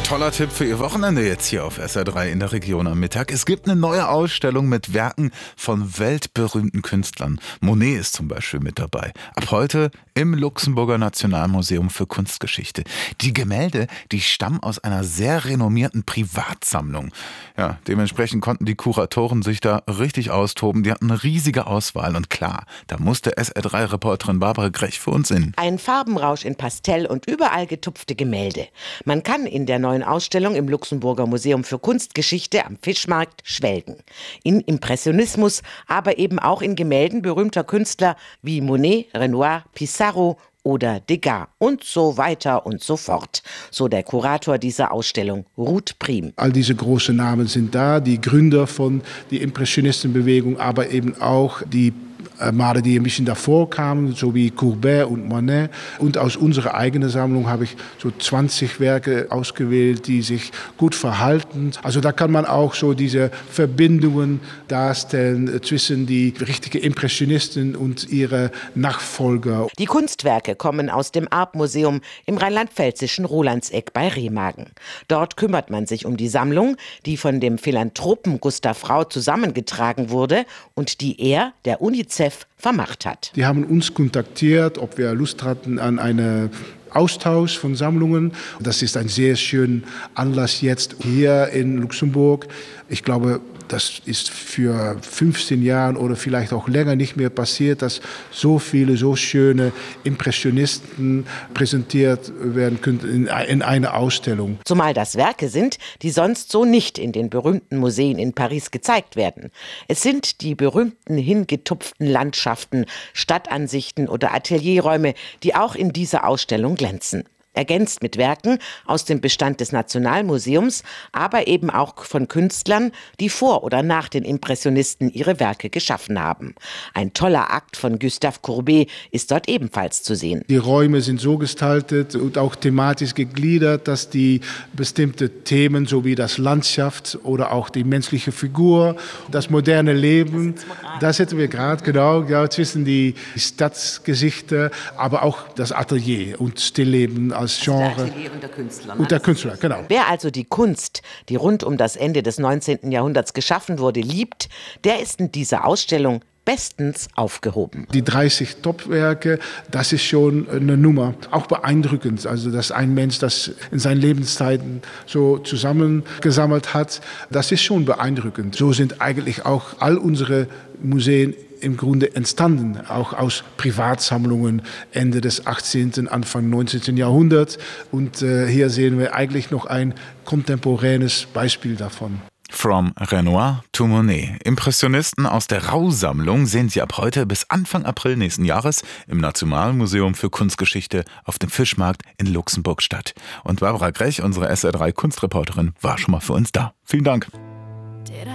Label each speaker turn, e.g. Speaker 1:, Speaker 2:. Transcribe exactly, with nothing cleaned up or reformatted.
Speaker 1: Toller Tipp für Ihr Wochenende jetzt hier auf S R drei in der Region am Mittag. Es gibt eine neue Ausstellung mit Werken von weltberühmten Künstlern. Monet ist zum Beispiel mit dabei. Ab heute im Luxemburger Nationalmuseum für Kunstgeschichte. Die Gemälde, die stammen aus einer sehr renommierten Privatsammlung. Ja, dementsprechend konnten die Kuratoren sich da richtig austoben. Die hatten eine riesige Auswahl. Und klar, da musste S R drei-Reporterin Barbara Grech für uns in.
Speaker 2: Ein Farbenrausch in Pastell und überall getupfte Gemälde. Man kann in der neuen Ausstellung im Luxemburger Museum für Kunstgeschichte am Fischmarkt schwelgen. In Impressionismus, aber eben auch in Gemälden berühmter Künstler wie Monet, Renoir, Pissarro oder Degas und so weiter und so fort. So der Kurator dieser Ausstellung, Ruth Priem.
Speaker 3: All diese großen Namen sind da, die Gründer von der Impressionistenbewegung, aber eben auch die Maler, die ein bisschen davor kamen, so wie Courbet und Monet. Und aus unserer eigenen Sammlung habe ich so zwanzig Werke ausgewählt, die sich gut verhalten. Also da kann man auch so diese Verbindungen darstellen zwischen die richtigen Impressionisten und ihre Nachfolger.
Speaker 2: Die Kunstwerke kommen aus dem Arp-Museum im rheinland-pfälzischen Rolandseck bei Remagen. Dort kümmert man sich um die Sammlung, die von dem Philanthropen Gustav Rau zusammengetragen wurde und die er, der UNICEF, vermacht hat.
Speaker 3: Die haben uns kontaktiert, ob wir Lust hatten an eine Austausch von Sammlungen. Das ist ein sehr schöner Anlass jetzt hier in Luxemburg. Ich glaube, das ist für fünfzehn Jahre oder vielleicht auch länger nicht mehr passiert, dass so viele, so schöne Impressionisten präsentiert werden können in einer Ausstellung.
Speaker 2: Zumal das Werke sind, die sonst so nicht in den berühmten Museen in Paris gezeigt werden. Es sind die berühmten hingetupften Landschaften, Stadtansichten oder Atelierräume, die auch in dieser Ausstellung glänzen. Ergänzt mit Werken aus dem Bestand des Nationalmuseums, aber eben auch von Künstlern, die vor oder nach den Impressionisten ihre Werke geschaffen haben. Ein toller Akt von Gustave Courbet ist dort ebenfalls zu sehen.
Speaker 3: Die Räume sind so gestaltet und auch thematisch gegliedert, dass die bestimmte Themen, so wie das Landschaft oder auch die menschliche Figur, das moderne Leben, da sitzen wir gerade, genau, ja, zwischen die Stadtgesichter, aber auch das Atelier und Stillleben als Genre.
Speaker 2: Also der Atelier und der Künstler. Ne?
Speaker 3: Und der Künstler, genau.
Speaker 2: Wer also die Kunst, die rund um das Ende des neunzehnten Jahrhunderts geschaffen wurde, liebt, der ist in dieser Ausstellung bestens aufgehoben.
Speaker 3: Die dreißig Topwerke, das ist schon eine Nummer. Auch beeindruckend, also dass ein Mensch das in seinen Lebenszeiten so zusammengesammelt hat, das ist schon beeindruckend. So sind eigentlich auch all unsere Museen im Grunde entstanden, auch aus Privatsammlungen Ende des achtzehnten, Anfang neunzehnten Jahrhunderts. Und äh, hier sehen wir eigentlich noch ein kontemporänes Beispiel davon.
Speaker 1: From Renoir to Monet. Impressionisten aus der Rau-Sammlung sehen Sie ab heute bis Anfang April nächsten Jahres im Nationalmuseum für Kunstgeschichte auf dem Fischmarkt in Luxemburg statt. Und Barbara Grech, unsere S R drei Kunstreporterin, war schon mal für uns da. Vielen Dank.